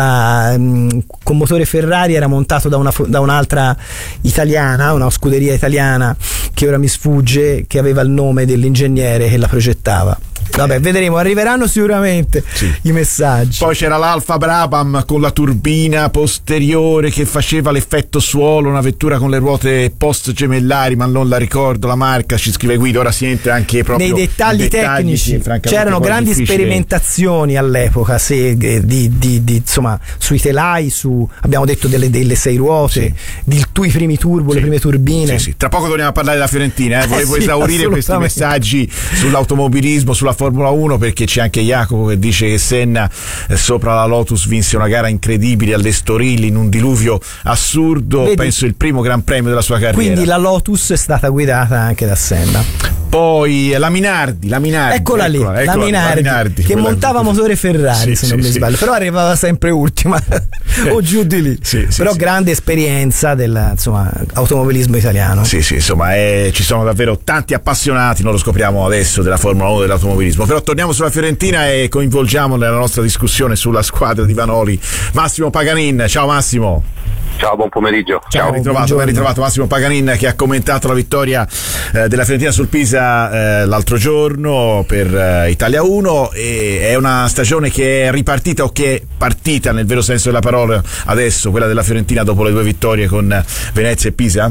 con motore Ferrari era montato da un'altra italiana, una scuderia italiana che ora mi sfugge, che aveva il nome dell'ingegnere che la progettava. Vabbè, vedremo, arriveranno sicuramente i messaggi. Poi c'era l'Alfa Brabham con la turbina posteriore che faceva l'effetto suolo, una vettura con le ruote post gemellari, ma non la ricordo la marca, ci scrive Guido. Ora si entra anche proprio nei dettagli tecnici. C'erano grandi sperimentazioni all'epoca, insomma, sui telai, abbiamo detto delle 6 ruote, i primi turbo, le prime turbine. Tra poco torniamo a parlare della Fiorentina, volevo esaurire questi messaggi sull'automobilismo, sulla Formula 1, perché c'è anche Jacopo che dice che Senna sopra la Lotus vinse una gara incredibile all'Estoril in un diluvio assurdo. Vedi? Penso il primo Gran Premio della sua carriera. Quindi la Lotus è stata guidata anche da Senna. Poi la Minardi, eccola lì, la Minardi che montava motore Ferrari, se non mi sbaglio, però arrivava sempre ultima o giù di lì. Però grande esperienza automobilismo italiano. Insomma, ci sono davvero tanti appassionati, non lo scopriamo adesso, della Formula 1 dell'automobilismo. Però torniamo sulla Fiorentina e coinvolgiamo nella nostra discussione sulla squadra di Vanoli Massimo Paganin. Ciao Massimo. Ciao, buon pomeriggio. Ciao, ben ritrovato Massimo Paganin, che ha commentato la vittoria della Fiorentina sul Pisa l'altro giorno per Italia 1. E è una stagione che è ripartita, o che è partita nel vero senso della parola adesso, quella della Fiorentina, dopo le 2 vittorie con Venezia e Pisa?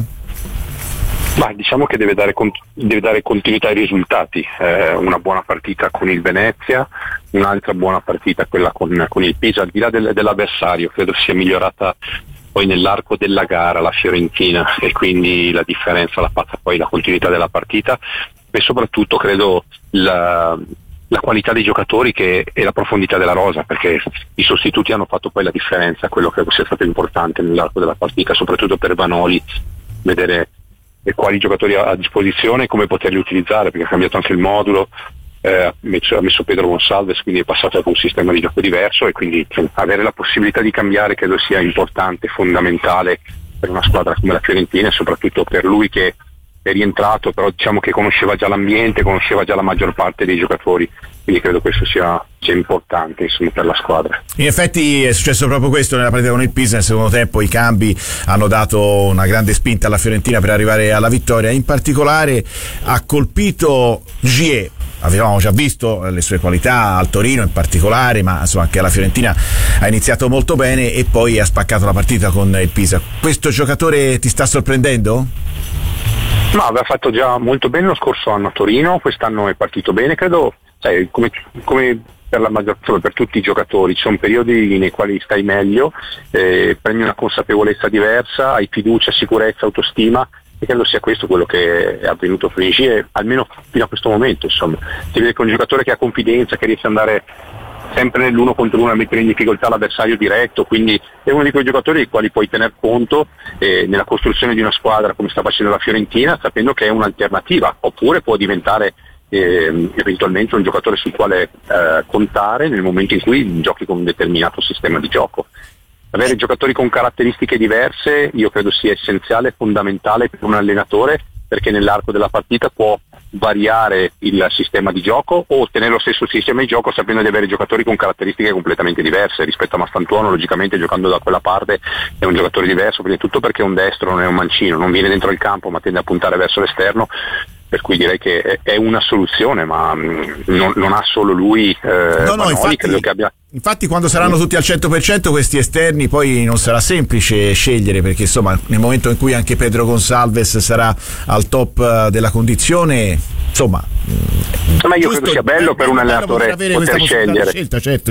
Ma diciamo che deve dare continuità ai risultati, una buona partita con il Venezia, un'altra buona partita quella con il Pisa, al di là dell'avversario. Credo sia migliorata poi nell'arco della gara la Fiorentina, e quindi la differenza l'ha fatta poi la continuità della partita, e soprattutto credo la qualità dei giocatori e la profondità della rosa, perché i sostituti hanno fatto poi la differenza, quello che sia stato importante nell'arco della partita, soprattutto per Vanoli, vedere quali giocatori ha a disposizione e come poterli utilizzare, perché ha cambiato anche il modulo, ha messo Pedro Gonçalves, quindi è passato ad un sistema di gioco diverso, e quindi avere la possibilità di cambiare credo sia importante, fondamentale per una squadra come la Fiorentina, e soprattutto per lui che è rientrato, però diciamo che conosceva già l'ambiente, conosceva già la maggior parte dei giocatori, quindi credo questo sia importante, insomma, per la squadra. In effetti è successo proprio questo nella partita con il Pisa. Nel secondo tempo i cambi hanno dato una grande spinta alla Fiorentina per arrivare alla vittoria. In particolare ha colpito Gié. Avevamo già visto le sue qualità al Torino in particolare, ma insomma anche alla Fiorentina ha iniziato molto bene e poi ha spaccato la partita con il Pisa. Questo giocatore ti sta sorprendendo? No, aveva fatto già molto bene lo scorso anno a Torino, quest'anno è partito bene, credo, come per tutti i giocatori, ci sono periodi nei quali stai meglio, prendi una consapevolezza diversa, hai fiducia, sicurezza, autostima, e credo sia questo quello che è avvenuto per Gié, almeno fino a questo momento, insomma. Si vede che è un giocatore che ha confidenza, che riesce ad andare sempre nell'1 contro 1 a mettere in difficoltà l'avversario diretto, quindi è uno di quei giocatori dei quali puoi tener conto nella costruzione di una squadra come sta facendo la Fiorentina, sapendo che è un'alternativa, oppure può diventare eventualmente un giocatore sul quale contare nel momento in cui giochi con un determinato sistema di gioco. Avere giocatori con caratteristiche diverse io credo sia essenziale, fondamentale per un allenatore, perché nell'arco della partita può variare il sistema di gioco o ottenere lo stesso sistema di gioco sapendo di avere giocatori con caratteristiche completamente diverse. Rispetto a Mastantuono, logicamente giocando da quella parte è un giocatore diverso, prima di tutto perché è un destro, non è un mancino, non viene dentro il campo ma tende a puntare verso l'esterno, per cui direi che è una soluzione, ma non ha solo lui. Infatti, credo che abbia... infatti quando saranno tutti al 100% questi esterni poi non sarà semplice scegliere, perché insomma nel momento in cui anche Pedro Gonçalves sarà al top della condizione, insomma, ma io credo sia bello per un allenatore poter scegliere. Certo.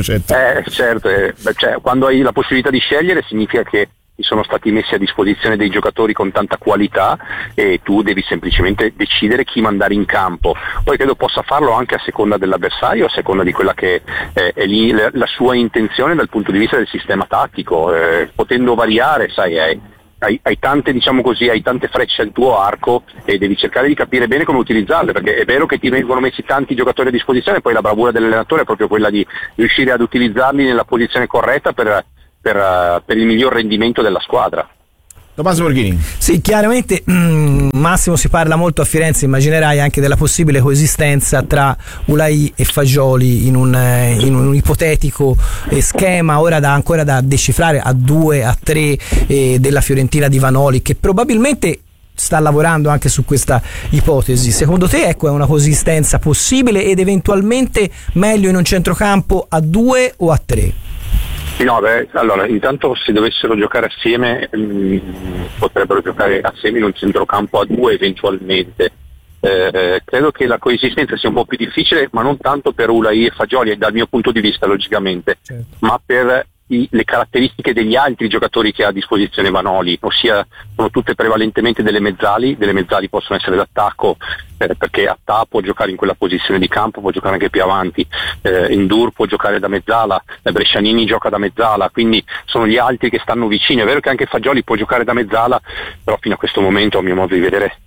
Cioè, quando hai la possibilità di scegliere significa che ti sono stati messi a disposizione dei giocatori con tanta qualità e tu devi semplicemente decidere chi mandare in campo. Poi credo possa farlo anche a seconda dell'avversario, a seconda di quella che è lì la sua intenzione dal punto di vista del sistema tattico, potendo variare, sai, hai tante, diciamo così, hai tante frecce al tuo arco e devi cercare di capire bene come utilizzarle, perché è vero che ti vengono messi tanti giocatori a disposizione, poi la bravura dell'allenatore è proprio quella di riuscire ad utilizzarli nella posizione corretta per il miglior rendimento della squadra. Tommaso Borghini. Sì, chiaramente Massimo, si parla molto a Firenze, immaginerai, anche della possibile coesistenza tra Ulai e Fagioli in un ipotetico schema ancora da decifrare a 2, a 3 della Fiorentina di Vanoli, che probabilmente sta lavorando anche su questa ipotesi. Secondo te, ecco, è una coesistenza possibile ed eventualmente meglio in un centrocampo a 2 o a 3? No, allora, intanto se dovessero giocare assieme potrebbero giocare assieme in un centrocampo a 2 eventualmente. Credo che la coesistenza sia un po' più difficile, ma non tanto per Ulai e Fagioli, dal mio punto di vista logicamente, certo, ma per le caratteristiche degli altri giocatori che ha a disposizione Vanoli, ossia sono tutte prevalentemente delle mezzali possono essere d'attacco, perché Attà può giocare in quella posizione di campo, può giocare anche più avanti, Ndur può giocare da mezzala, Brescianini gioca da mezzala, quindi sono gli altri che stanno vicini. È vero che anche Fagioli può giocare da mezzala, però fino a questo momento, a mio modo di vedere,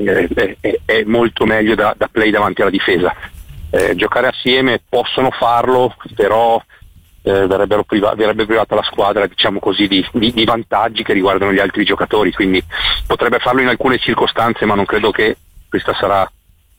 è molto meglio da play davanti alla difesa. Giocare assieme possono farlo, però verrebbe privata la squadra, diciamo così, di vantaggi che riguardano gli altri giocatori, quindi potrebbe farlo in alcune circostanze, ma non credo che questa sarà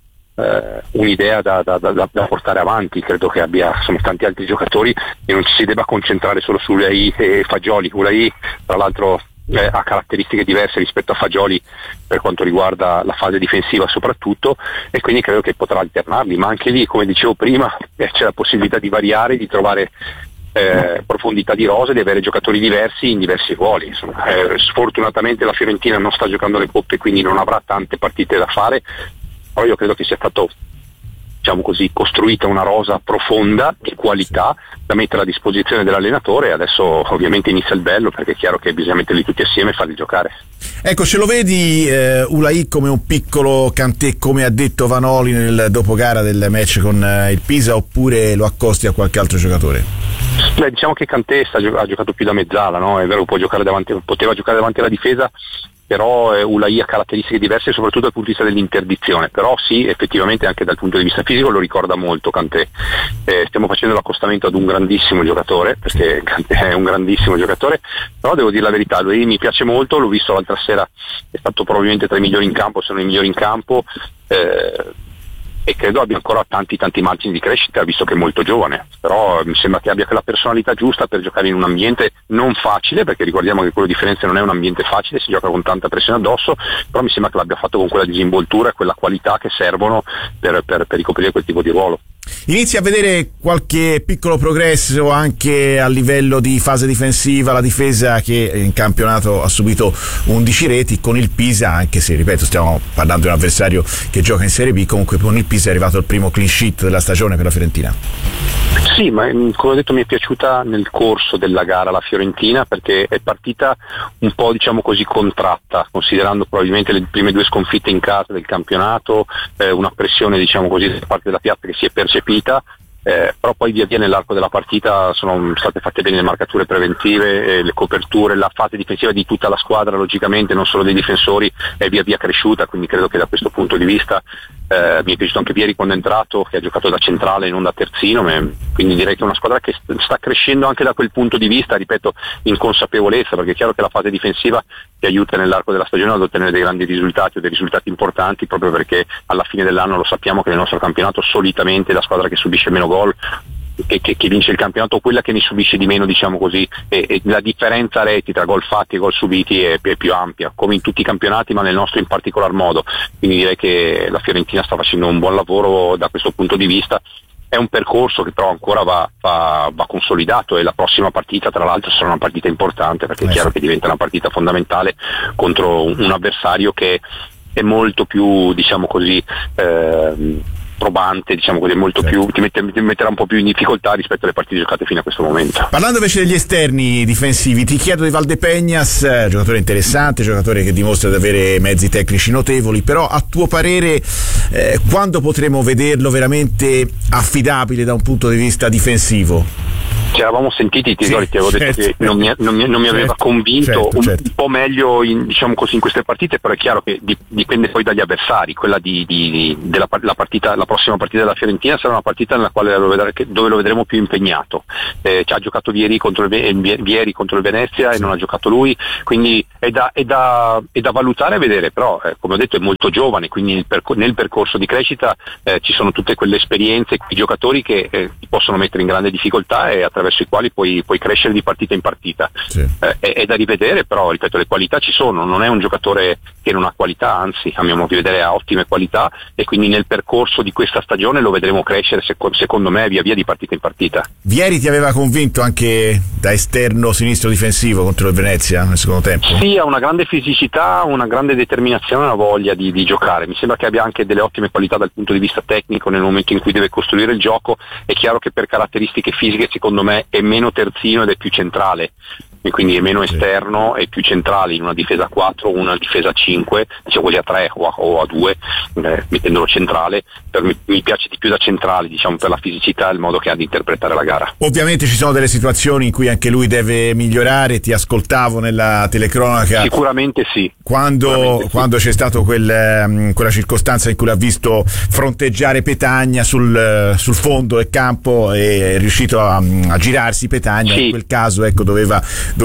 un'idea da portare avanti. Credo che sono tanti altri giocatori e non ci si debba concentrare solo su Ulai e Fagioli. Ulai, tra l'altro, ha caratteristiche diverse rispetto a Fagioli per quanto riguarda la fase difensiva soprattutto, e quindi credo che potrà alternarli, ma anche lì, come dicevo prima, c'è la possibilità di variare, di trovare profondità di rosa, di avere giocatori diversi in diversi ruoli. Sfortunatamente la Fiorentina non sta giocando le coppe, quindi non avrà tante partite da fare, però io credo che sia stato, diciamo così, costruita una rosa profonda di qualità da mettere a disposizione dell'allenatore. Adesso ovviamente inizia il bello, perché è chiaro che bisogna metterli tutti assieme e farli giocare. Ecco, ce lo vedi Ulai come un piccolo Kanté, come ha detto Vanoli nel dopogara del match con il Pisa, oppure lo accosti a qualche altro giocatore? Diciamo che Kanté ha giocato più da mezzala, no? È vero che poteva giocare davanti alla difesa, però Ulai ha caratteristiche diverse, soprattutto dal punto di vista dell'interdizione. Però sì, effettivamente anche dal punto di vista fisico lo ricorda molto Kanté. Stiamo facendo l'accostamento ad un grandissimo giocatore, perché Kanté è un grandissimo giocatore, però devo dire la verità, lui mi piace molto, l'ho visto l'altra sera, è stato probabilmente tra i migliori in campo, se non i migliori in campo, e credo abbia ancora tanti margini di crescita, visto che è molto giovane. Però mi sembra che abbia quella personalità giusta per giocare in un ambiente non facile, perché ricordiamo che quello di Firenze non è un ambiente facile, si gioca con tanta pressione addosso, però mi sembra che l'abbia fatto con quella disinvoltura e quella qualità che servono per ricoprire quel tipo di ruolo. Inizi a vedere qualche piccolo progresso anche a livello di fase difensiva, la difesa che in campionato ha subito 11 reti con il Pisa, anche se, ripeto, stiamo parlando di un avversario che gioca in Serie B, comunque con il Pisa è arrivato il primo clean sheet della stagione per la Fiorentina. Sì, ma come ho detto mi è piaciuta nel corso della gara la Fiorentina, perché è partita un po', diciamo così, contratta, considerando probabilmente le prime 2 sconfitte in casa del campionato, una pressione, diciamo così, da parte della piazza che si è percepita, però poi via via nell'arco della partita sono state fatte bene le marcature preventive, le coperture, la fase difensiva di tutta la squadra, logicamente non solo dei difensori, è via via cresciuta, quindi credo che da questo punto di vista mi è piaciuto anche Vieri quando è entrato, che ha giocato da centrale e non da terzino, quindi direi che è una squadra che sta crescendo anche da quel punto di vista, ripeto, in consapevolezza, perché è chiaro che la fase difensiva ti aiuta nell'arco della stagione ad ottenere dei grandi risultati o dei risultati importanti, proprio perché alla fine dell'anno lo sappiamo che nel nostro campionato solitamente la squadra che subisce meno gol che vince il campionato o quella che ne subisce di meno, diciamo così, e la differenza reti tra gol fatti e gol subiti è più ampia, come in tutti i campionati, ma nel nostro in particolar modo. Quindi direi che la Fiorentina sta facendo un buon lavoro da questo punto di vista. È un percorso che però ancora va consolidato, e la prossima partita tra l'altro sarà una partita importante, perché è chiaro che diventa una partita fondamentale contro un avversario che è molto più, diciamo così, probante, diciamo così, molto più, ti metterà un po' più in difficoltà rispetto alle partite giocate fino a questo momento. Parlando invece degli esterni difensivi, ti chiedo di Valdepeñas, giocatore interessante, giocatore che dimostra di avere mezzi tecnici notevoli, però a tuo parere quando potremo vederlo veramente affidabile da un punto di vista difensivo? Ci eravamo sentiti, ti avevo detto che non mi aveva convinto, un po' meglio diciamo così in queste partite, però è chiaro che dipende poi dagli avversari. Quella la prossima partita della Fiorentina sarà una partita nella quale dove lo vedremo più impegnato. Ha giocato Vieri contro il Venezia e non ha giocato lui, quindi è da valutare e vedere, però come ho detto è molto giovane, quindi nel percorso di crescita ci sono tutte quelle esperienze, quei giocatori che ti possono mettere in grande difficoltà e attraverso i quali puoi crescere di partita in partita. È da rivedere, però ripeto, le qualità ci sono, non è un giocatore che non ha qualità, anzi a mio modo di vedere ha ottime qualità, e quindi nel percorso di questa stagione lo vedremo crescere secondo me via via di partita in partita. Vieri ti aveva convinto anche da esterno sinistro difensivo contro il Venezia nel secondo tempo? Sì, ha una grande fisicità, una grande determinazione, una voglia di giocare. Mi sembra che abbia anche delle ottime qualità dal punto di vista tecnico nel momento in cui deve costruire il gioco. È chiaro che per caratteristiche fisiche secondo me è meno terzino ed è più centrale, e quindi è meno esterno e più centrale in una difesa a 4 o una difesa a 5, diciamo così, a 3 o a 2, mettendolo centrale. Mi piace di più da centrale, diciamo, per la fisicità e il modo che ha di interpretare la gara. Ovviamente ci sono delle situazioni in cui anche lui deve migliorare, ti ascoltavo nella telecronaca. Sicuramente sì. Quando c'è stato quella circostanza in cui l'ha visto fronteggiare Petagna sul fondo del campo e è riuscito a girarsi Petagna, in quel caso ecco doveva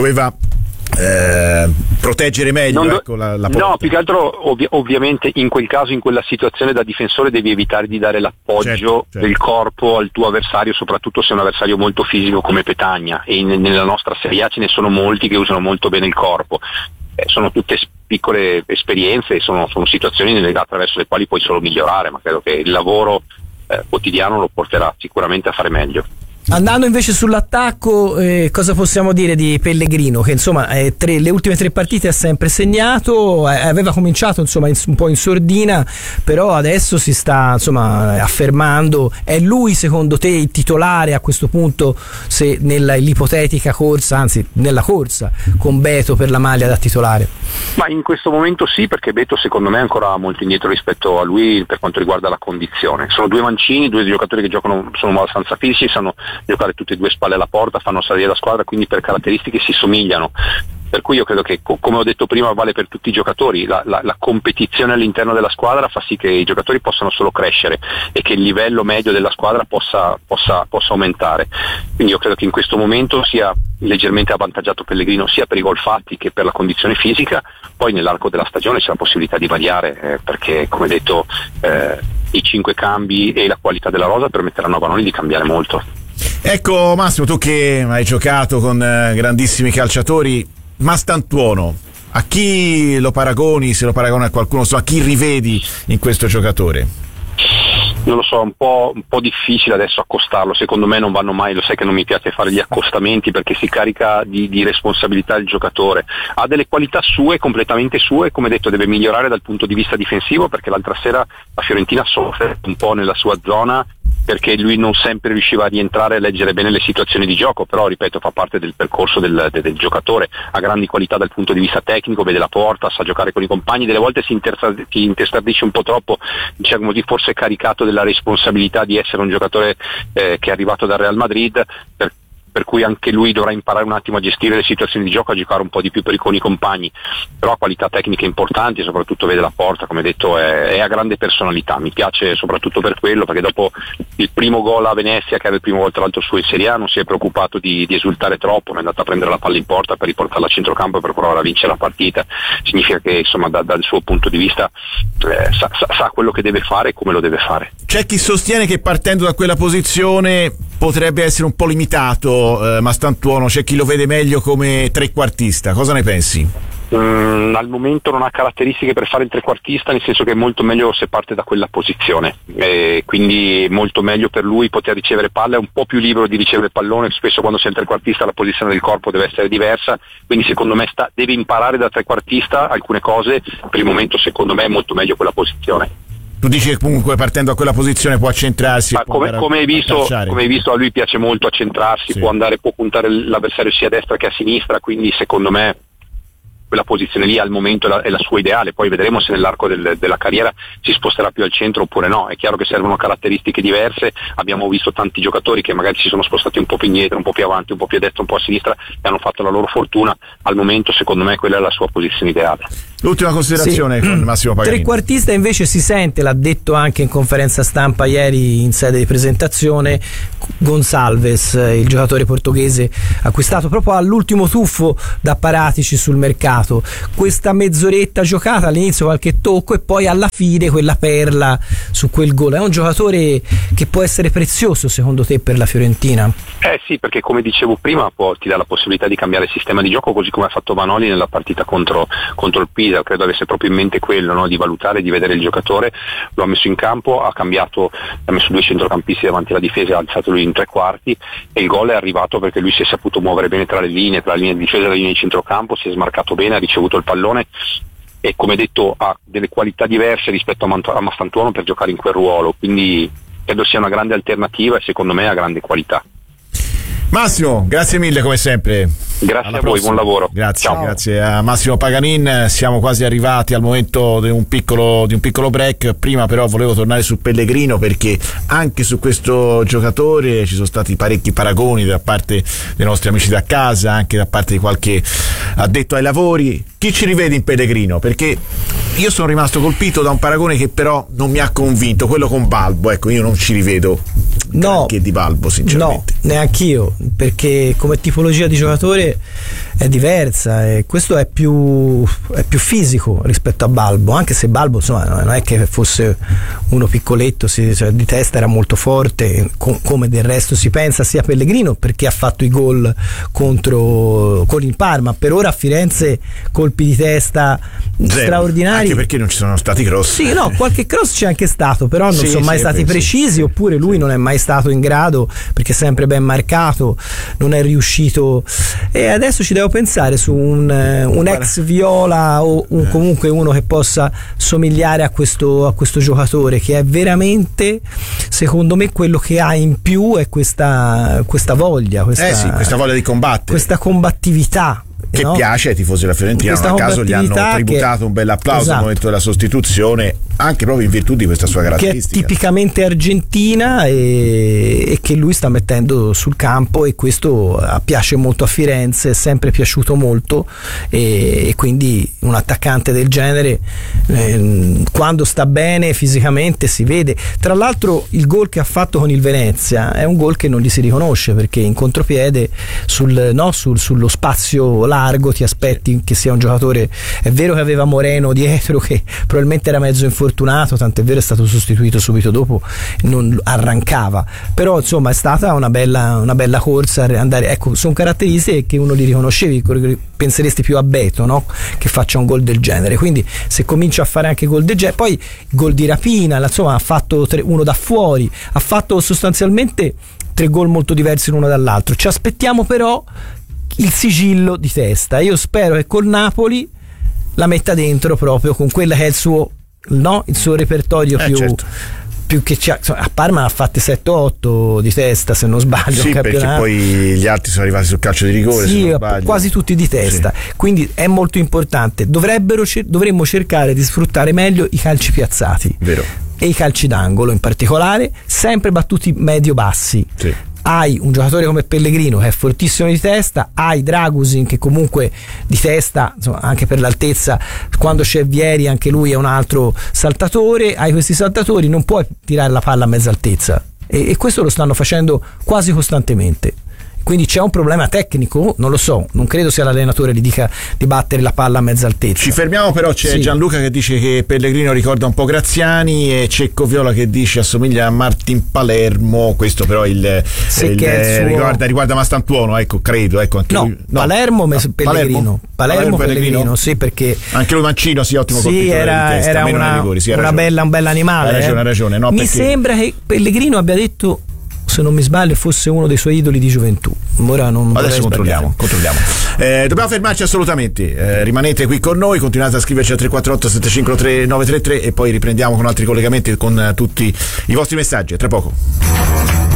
proteggere meglio la porta. No, più che altro ovviamente in quel caso, in quella situazione da difensore devi evitare di dare l'appoggio del corpo al tuo avversario, soprattutto se è un avversario molto fisico come Petagna, e nella nostra Serie A ce ne sono molti che usano molto bene il corpo. Sono tutte piccole esperienze, sono situazioni attraverso le quali puoi solo migliorare, ma credo che il lavoro quotidiano lo porterà sicuramente a fare meglio. Andando invece sull'attacco, cosa possiamo dire di Pellegrino, che insomma le ultime 3 partite ha sempre segnato, aveva cominciato insomma un po' in sordina, però adesso si sta insomma affermando. È lui secondo te il titolare a questo punto, se nell'ipotetica corsa, anzi nella corsa con Beto per la maglia da titolare? Ma in questo momento sì, perché Beto secondo me è ancora molto indietro rispetto a lui per quanto riguarda la condizione. Sono 2 mancini, 2 giocatori che sono abbastanza fisici, sanno giocare tutte e 2 spalle alla porta, fanno salire la squadra, quindi per caratteristiche si somigliano. Per cui io credo che, come ho detto prima, vale per tutti i giocatori. La competizione all'interno della squadra fa sì che i giocatori possano solo crescere e che il livello medio della squadra possa aumentare. Quindi io credo che in questo momento sia leggermente avvantaggiato Pellegrino sia per i gol fatti che per la condizione fisica. Poi nell'arco della stagione c'è la possibilità di variare, perché come detto i 5 cambi e la qualità della rosa permetteranno a Vanoli di cambiare molto. Ecco Massimo, tu che hai giocato con grandissimi calciatori, Mastantuono, a chi lo paragoni? Se lo paragoni a qualcuno, a chi rivedi in questo giocatore? Non lo so, è un po' difficile adesso accostarlo, secondo me non vanno mai, lo sai che non mi piace fare gli accostamenti perché si carica di responsabilità il giocatore. Ha delle qualità sue, completamente sue, come detto deve migliorare dal punto di vista difensivo, perché l'altra sera la Fiorentina soffre un po' nella sua zona perché lui non sempre riusciva a rientrare e leggere bene le situazioni di gioco, però ripeto fa parte del percorso del giocatore, ha grandi qualità dal punto di vista tecnico, vede la porta, sa giocare con i compagni, delle volte si intestardisce un po' troppo, diciamo così, forse caricato della responsabilità di essere un giocatore che è arrivato dal Real Madrid, per cui anche lui dovrà imparare un attimo a gestire le situazioni di gioco, a giocare un po' di più con i compagni, però ha qualità tecniche importanti, soprattutto vede la porta, come detto è a grande personalità, mi piace soprattutto per quello, perché dopo il primo gol a Venezia, che era il primo gol tra l'altro suo in Serie A, non si è preoccupato di esultare troppo, è andato a prendere la palla in porta per riportarla a centrocampo e per provare a vincere la partita. Significa che insomma dal suo punto di vista sa quello che deve fare e come lo deve fare. C'è chi sostiene che partendo da quella posizione potrebbe essere un po' limitato Mastantuono, c'è chi lo vede meglio come trequartista, cosa ne pensi? Al momento non ha caratteristiche per fare il trequartista, nel senso che è molto meglio se parte da quella posizione, quindi molto meglio per lui poter ricevere palla, è un po' più libero di ricevere pallone, spesso quando sei il trequartista la posizione del corpo deve essere diversa, quindi secondo me deve imparare da trequartista alcune cose, per il momento secondo me è molto meglio quella posizione. Tu dici che comunque partendo da quella posizione può accentrarsi. Come hai visto, a lui piace molto accentrarsi, sì. può puntare l'avversario sia a destra che a sinistra, quindi secondo me quella posizione lì al momento è la sua ideale, poi vedremo se nell'arco della carriera si sposterà più al centro oppure no. È chiaro che servono caratteristiche diverse, abbiamo visto tanti giocatori che magari si sono spostati un po' più indietro, un po' più avanti, un po' più a destra, un po' a sinistra e hanno fatto la loro fortuna. Al momento secondo me quella è la sua posizione ideale. L'ultima considerazione con Massimo Paganini. Trequartista invece si sente, l'ha detto anche in conferenza stampa ieri in sede di presentazione, Gonçalves, il giocatore portoghese acquistato proprio all'ultimo tuffo da Paratici sul mercato. Questa mezz'oretta giocata, all'inizio qualche tocco e poi alla fine quella perla su quel gol. È un giocatore che può essere prezioso secondo te per la Fiorentina? Sì, perché come dicevo prima ti dà la possibilità di cambiare sistema di gioco, così come ha fatto Vanoli nella partita contro il Pisa. Credo avesse proprio in mente quello, no? Di valutare, di vedere il giocatore, lo ha messo in campo, ha messo due centrocampisti davanti alla difesa, ha alzato lui in tre quarti e il gol è arrivato perché lui si è saputo muovere bene tra le linee di difesa e la linea di centrocampo, si è smarcato bene, ha ricevuto il pallone e come detto ha delle qualità diverse rispetto a Mastantuono per giocare in quel ruolo, quindi credo sia una grande alternativa e secondo me ha grande qualità. Massimo, grazie mille come sempre. Grazie a voi, buon lavoro. Grazie, ciao. Grazie a Massimo Paganin. Siamo quasi arrivati al momento di un piccolo break. Prima però volevo tornare su Pellegrino, perché anche su questo giocatore ci sono stati parecchi paragoni da parte dei nostri amici da casa, anche da parte di qualche addetto ai lavori. Chi ci rivede in Pellegrino? Perché io sono rimasto colpito da un paragone che però non mi ha convinto, quello con Balbo. Ecco, io non ci rivedo anche di Balbo, sinceramente. No, neanch'io, perché come tipologia di giocatore è diversa e questo è più fisico rispetto a Balbo, anche se Balbo insomma non è che fosse uno piccoletto, di testa era molto forte, come del resto si pensa sia Pellegrino, perché ha fatto i gol con il Parma. Per ora a Firenze colpi di testa straordinari, anche perché non ci sono stati cross. Sì, no, qualche cross c'è anche stato, però non sono mai stati precisi, oppure lui non è mai stato in grado, perché è sempre ben marcato, non è riuscito. E adesso ci devo pensare su un ex Viola o comunque uno che possa somigliare a questo giocatore, che è veramente, secondo me, quello che ha in più è questa voglia, questa voglia di combattere, questa combattività che piace ai tifosi della Fiorentina. Non a caso gli hanno tributato un bel applauso al momento della sostituzione, anche proprio in virtù di questa sua caratteristica, che è tipicamente argentina e che lui sta mettendo sul campo, e questo piace molto a Firenze, è sempre piaciuto molto, e quindi un attaccante del genere quando sta bene fisicamente si vede. Tra l'altro il gol che ha fatto con il Venezia è un gol che non gli si riconosce, perché in contropiede sullo spazio largo ti aspetti che sia un giocatore. È vero che aveva Moreno dietro che probabilmente era mezzo infortunato, tant'è vero è stato sostituito subito dopo, non arrancava, però insomma è stata una bella corsa andare. Ecco, sono caratteristiche che uno li riconoscevi, penseresti più a Beto, no? Che faccia un gol del genere. Quindi se comincia a fare anche gol del genere, poi gol di rapina, insomma ha fatto uno da fuori, ha fatto sostanzialmente 3 gol molto diversi l'uno dall'altro. Ci aspettiamo però il sigillo di testa. Io spero che col Napoli la metta dentro proprio con quella che è il suo repertorio più più che a Parma ha fatte 7-8 di testa, se non sbaglio. Sì, perché poi gli altri sono arrivati sul calcio di rigore, sì, se non sbaglio. Quasi tutti di testa, sì. Quindi è molto importante. Dovremmo cercare di sfruttare meglio i calci piazzati. Vero. E i calci d'angolo in particolare, sempre battuti medio-bassi. Sì. Hai un giocatore come Pellegrino che è fortissimo di testa, hai Dragusin che comunque di testa, insomma, anche per l'altezza, quando c'è Vieri anche lui è un altro saltatore, hai questi saltatori, non puoi tirare la palla a mezza altezza e questo lo stanno facendo quasi costantemente. Quindi c'è un problema tecnico, non lo so, non credo sia l'allenatore gli dica di battere la palla a mezza altezza. Ci fermiamo, però c'è Gianluca che dice che Pellegrino ricorda un po' Graziani e Cecco Viola che dice assomiglia a Martin Palermo. Questo però riguarda Mastantuono, ecco, credo, ecco, anche no, lui. No, Palermo Pellegrino, sì, perché anche lui Mancino, sì, ottimo colpitore era, di testa, era un bel animale. Ha ragione, no, mi perché sembra che Pellegrino abbia detto, se non mi sbaglio, fosse uno dei suoi idoli di gioventù. Ora non adesso controlliamo. Dobbiamo fermarci assolutamente. Rimanete qui con noi, continuate a scriverci al 348 753 933 e poi riprendiamo con altri collegamenti con tutti i vostri messaggi. A tra poco.